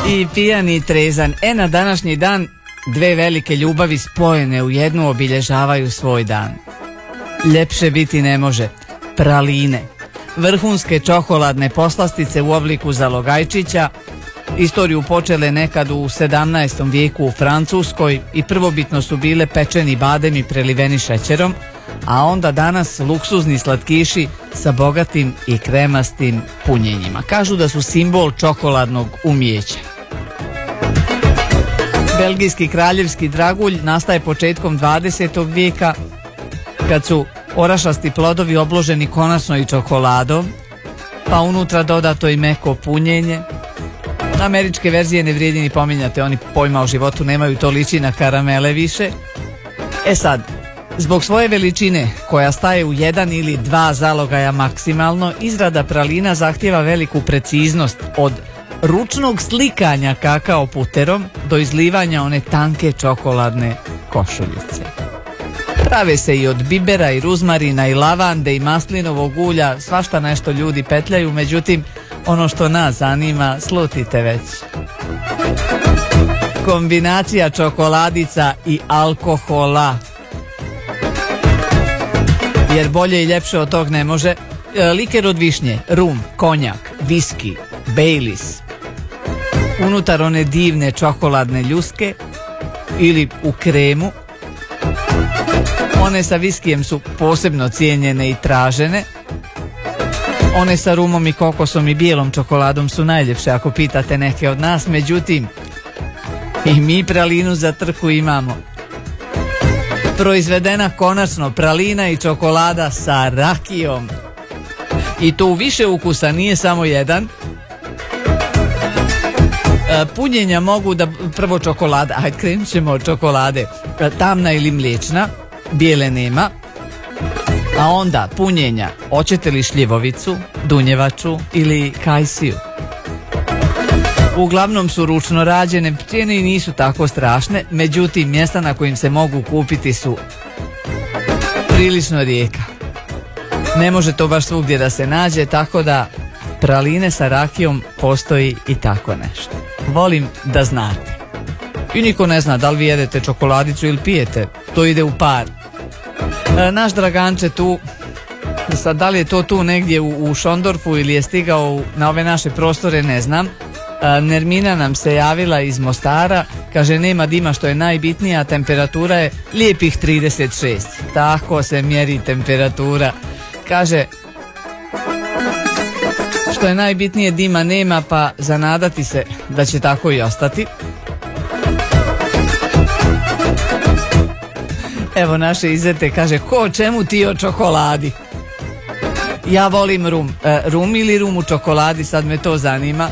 I pijan i trezan. Na današnji dan dve velike ljubavi spojene u jednu obilježavaju svoj dan. Ljepše biti ne može. Praline. Vrhunske čokoladne poslastice u obliku zalogajčića, istoriju počele nekad u 17. vijeku u Francuskoj i prvobitno su bile pečeni bademi preliveni šećerom, a onda danas luksuzni slatkiši sa bogatim i kremastim punjenjima. Kažu da su simbol čokoladnog umijeća. Belgijski kraljevski dragulj nastaje početkom 20. vijeka kad su orašasti plodovi obloženi konačno i čokoladom, pa unutra dodato i meko punjenje. Američke verzije ne vrijedi ni pominjati, oni pojma o životu nemaju, to liči na karamele više. Sad, zbog svoje veličine koja staje u 1 ili 2 zalogaja maksimalno, izrada pralina zahtijeva veliku preciznost od ručnog slikanja kakao puterom do izlivanja one tanke čokoladne košuljice. Prave se i od bibera i ruzmarina i lavande i maslinovog ulja, svašta nešto ljudi petljaju, međutim ono što nas zanima slutite već. Kombinacija čokoladica i alkohola, jer bolje i ljepše od tog ne može. Liker od višnje, rum, konjak, viski, Baileys, unutar one divne čokoladne ljuske ili u kremu. One sa viskijem su posebno cijenjene i tražene. One sa rumom i kokosom i bijelom čokoladom su najljepše ako pitate neke od nas, međutim i mi pralinu za trku imamo. Proizvedena konačno pralina i čokolada sa rakijom. I to u više ukusa, nije samo jedan. Punjenja mogu da, prvo čokolada, ajde krenut ćemo od čokolade, tamna ili mliječna, bijele nema. A onda punjenja, hoćete li šljivovicu, dunjevaču ili kajsiju. Uglavnom su ručno rađene, cijene i nisu tako strašne, međutim mjesta na kojim se mogu kupiti su prilično rijeka. Ne može to baš svugdje da se nađe, tako da praline sa rakijom postoji i tako nešto. Volim da znate. I niko ne zna da li vi jedete čokoladicu ili pijete, to ide u par. Naš Draganče tu, sad da li je to tu negdje u Šondorfu ili je stigao na ove naše prostore, ne znam. Nermina nam se javila iz Mostara, kaže nema dima što je najbitnija, temperatura je lijepih 36. Tako se mjeri temperatura. Kaže, što je najbitnije, dima nema, pa zanadati se da će tako i ostati. Evo naše Izete, kaže, ko čemu ti o čokoladi? Ja volim rum. Rum ili rum u čokoladi, sad me to zanima.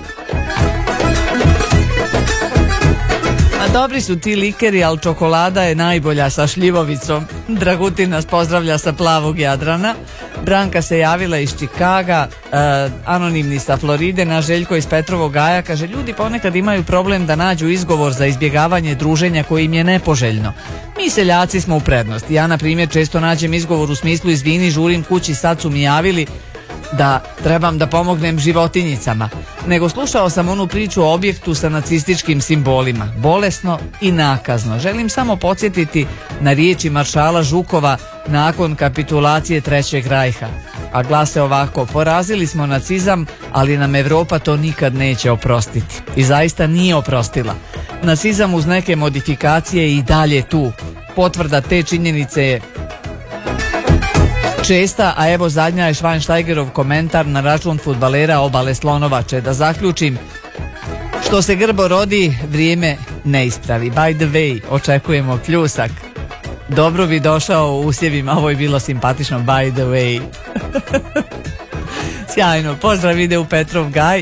A dobri su ti likeri, ali čokolada je najbolja sa šljivovicom. Dragutin nas pozdravlja sa plavog Jadrana. Branka se javila iz Čikaga, anonimni sa Floride, naš Željko iz Petrovog Gaja, kaže, ljudi ponekad imaju problem da nađu izgovor za izbjegavanje druženja koji im je nepoželjno. Mi seljaci smo u prednosti. Ja, na primjer, često nađem izgovor u smislu izvini, žurim kući, sad su mi javili da trebam da pomognem životinjicama. Nego slušao sam onu priču o objektu sa nacističkim simbolima. Bolesno i nakazno. Želim samo podsjetiti na riječi maršala Žukova nakon kapitulacije Trećeg rajha. A glase ovako: porazili smo nacizam, ali nam Europa to nikad neće oprostiti. I zaista nije oprostila. Nacizam uz neke modifikacije i dalje tu. Potvrda te činjenice je česta, a evo zadnja je Schweinsteigerov komentar na račun fudbalera Obale Slonovače. Da zaključim, što se grbo rodi, vrijeme ne ispravi. By the way, očekujemo pljusak. Dobro bi došao u usjevima, ovo je bilo simpatično, by the way. Sjajno, pozdrav ide u Petrov Gaj.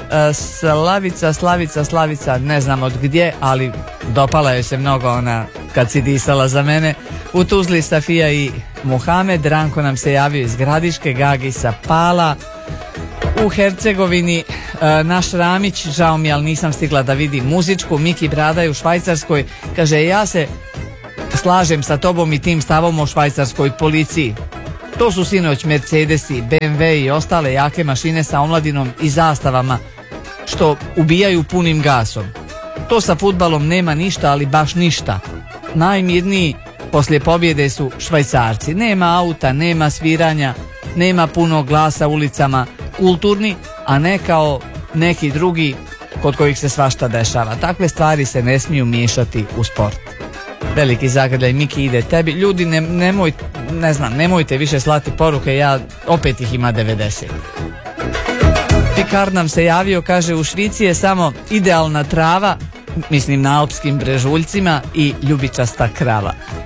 Slavica, ne znam od gdje, ali dopala joj se mnogo ona kad si disala za mene. U Tuzli Safija i Muhamed. Ranko nam se javio iz Gradiške, Gagi sa Pala. U Hercegovini naš Ramić, žao mi, ali nisam stigla da vidim muzičku. Miki Bradaj u Švajcarskoj, kaže, ja se slažem sa tobom i tim stavom o švajcarskoj policiji. To su sinoć Mercedesi, BMW i ostale jake mašine sa omladinom i zastavama što ubijaju punim gasom. To sa fudbalom nema ništa, ali baš ništa. Najmirniji poslije pobjede su Švajcarci. Nema auta, nema sviranja, nema puno glasa ulicama, kulturni, a ne kao neki drugi kod kojih se svašta dešava. Takve stvari se ne smiju miješati u sport. Veliki zagrljaj, Miki, ide tebi. Ljudi, nemojte više slati poruke, opet ih ima 90. Pikar nam se javio, kaže, u Švici je samo idealna trava, mislim na alpskim brežuljcima, i ljubičasta krava.